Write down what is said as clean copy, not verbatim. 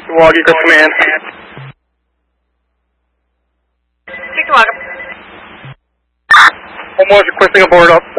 Waggy, good command. Cheektowaga. Almost requesting a board up.